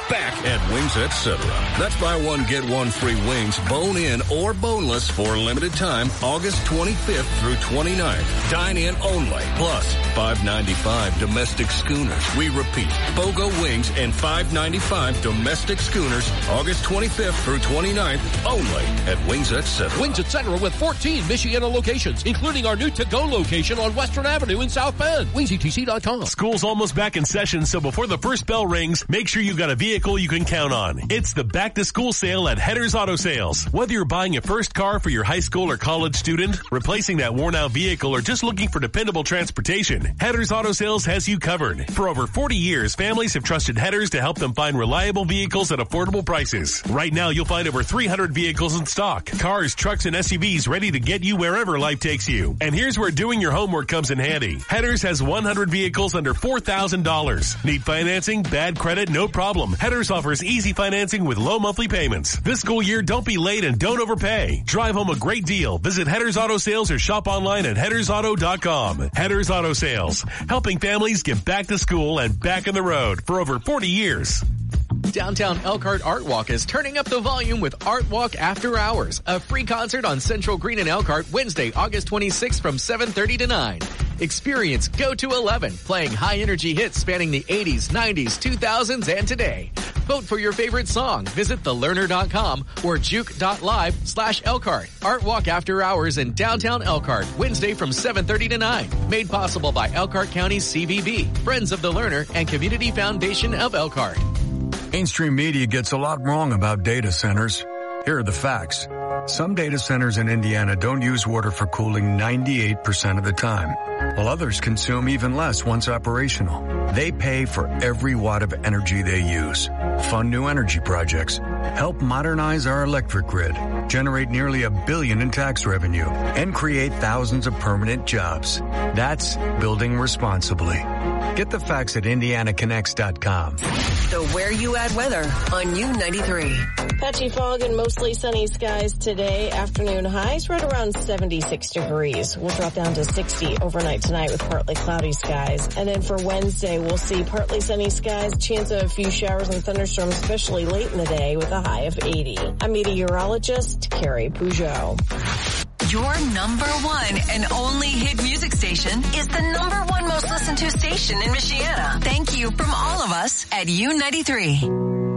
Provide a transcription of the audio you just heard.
back at Wings Etc. That's buy one, get one free wings, bone-in or boneless for a limited time, August 25th through 29th. Dine-in only, plus $5.95 domestic schooners. We repeat, BOGO wings and $5.95 domestic schooners, August 25th through 29th, only at Wings Etc. Wings Etc. with 14 Michiana locations, including our new to-go location on Western Avenue in South Bend. WingsETC.com. School's almost back in session, so before the first bell rings, make sure you've got a vehicle you can count on. It's the back-to-school sale at Hedder's Auto Sales. Whether you're buying your first car for your high school or college student, replacing that worn-out vehicle, or just looking for dependable transportation, Hedder's Auto Sales has you covered. For over 40 years, families have trusted Hedder's to help them find reliable vehicles at affordable prices. Right now, you'll find over 300 vehicles in stock. Cars, trucks, and SUVs ready to get you wherever life takes you. And here's where doing your homework comes in handy. Hedder's has 100 vehicles under $4,000. Need financing? Bad credit? No problem. Hedder's offers easy financing with low monthly payments. This school year, don't be late and don't overpay. Drive home a great deal. Visit Hedder's Auto Sales or shop online at heddersauto.com. Hedder's Auto Sales, helping families get back to school and back on the road for over 40 years. Downtown Elkhart Art Walk is turning up the volume with Art Walk After Hours, a free concert on Central Green in Elkhart Wednesday, August 26th from 7:30 to 9. Experience Go to 11, playing high-energy hits spanning the 80s, 90s, 2000s, and today. Vote for your favorite song. Visit thelearner.com or juke.live/Elkhart. Art Walk After Hours in downtown Elkhart, Wednesday from 7:30 to 9. Made possible by Elkhart County CVB, Friends of the Learner, and Community Foundation of Elkhart. Mainstream media gets a lot wrong about data centers. Here are the facts. Some data centers in Indiana don't use water for cooling 98% of the time, while others consume even less once operational. They pay for every watt of energy they use. Fund new energy projects. Help modernize our electric grid. Generate nearly $1 billion in tax revenue and create thousands of permanent jobs. That's building responsibly. Get the facts at IndianaConnects.com. The Where You At weather on U93. Patchy fog and mostly sunny skies today. Afternoon highs right around 76 degrees. We'll drop down to 60 overnight tonight with partly cloudy skies. And then for Wednesday, we'll see partly sunny skies, chance of a few showers and thunderstorms, especially late in the day with a high of 80. I'm meteorologist Carrie Peugeot. Your number one and only hit music station is the number one most listened to station in Michiana. Thank you from all of us at U93.